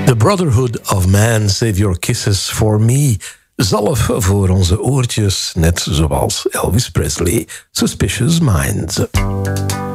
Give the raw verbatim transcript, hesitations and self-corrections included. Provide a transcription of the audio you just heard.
The Brotherhood of Man, Save Your Kisses for Me. Zalf voor onze oortjes, net zoals Elvis Presley. Suspicious Minds.